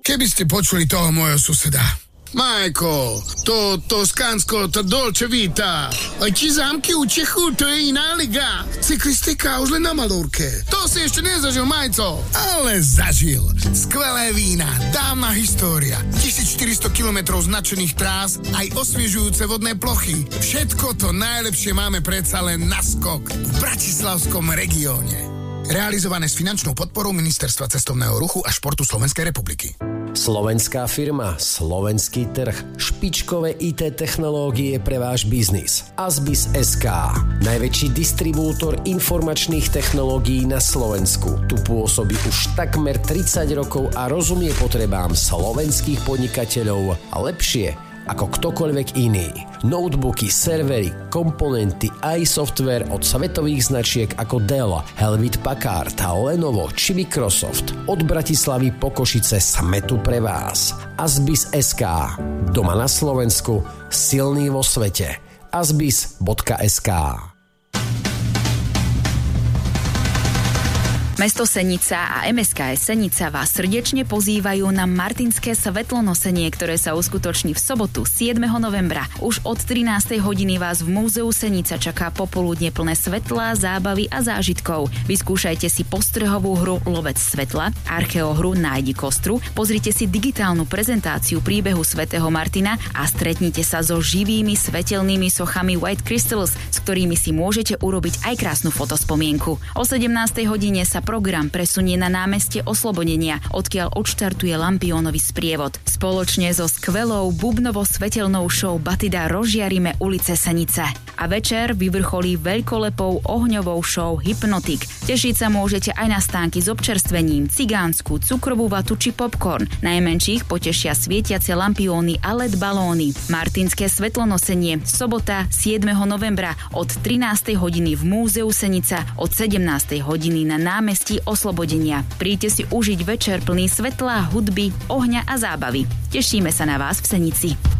Keby ste počuli toho môjho suseda. Michael, to Toskánsko, to Dolce Vita. Aj ti zámky u Čechu, to je iná liga. Cyklistika už len na malúrke. To si ešte nezažil, Majco. Ale zažil. Skvelé vína, dávna história, 1400 kilometrov značených trás, aj osviežujúce vodné plochy. Všetko to najlepšie máme predsa len na skok v bratislavskom regióne. Realizované s finančnou podporou Ministerstva cestovného ruchu a športu Slovenskej republiky. Slovenská firma, slovenský trh, špičkové IT technológie pre váš biznis. Asbis.sk, najväčší distribútor informačných technológií na Slovensku. Tu pôsobí už takmer 30 rokov a rozumie potrebám slovenských podnikateľov lepšie ako ktokoľvek iný. Notebooky, servery, komponenty aj software od svetových značiek ako Dell, Hewlett Packard, Lenovo či Microsoft. Od Bratislavy po Košice sme tu pre vás. Asbis.sk, doma na Slovensku, silný vo svete. Asbis.sk. Mesto Senica a MSKS Senica vás srdečne pozývajú na martinské svetlonosenie, ktoré sa uskutoční v sobotu 7. novembra. Už od 13. hodiny vás v Múzeu Senica čaká popoludne plné svetla, zábavy a zážitkov. Vyskúšajte si postrehovú hru Lovec svetla, archeohru Nájdi kostru, pozrite si digitálnu prezentáciu príbehu svätého Martina a stretnite sa so živými svetelnými sochami White Crystals, s ktorými si môžete urobiť aj krásnu fotospomienku. O 17. hodine sa program presunie na námestie Oslobodenia, odkiaľ odštartuje Lampiónový sprievod. Spoločne so skvelou bubnovo-svetelnou show Batida rozžiarime ulice Senice. A večer vyvrcholí veľkolepou ohňovou show Hypnotik. Tešiť sa môžete aj na stánky s občerstvením, cigánsku, cukrovú vatu či popcorn. Najmenších potešia svietiace lampióny a LED balóny. Martinské svetlonosenie, sobota 7. novembra od 13. hodiny v Múzeu Senica, od 17. hodiny na námestí Oslobodenia. Príďte si užiť večer plný svetla, hudby, ohňa a zábavy. Tešíme sa na vás v Senici.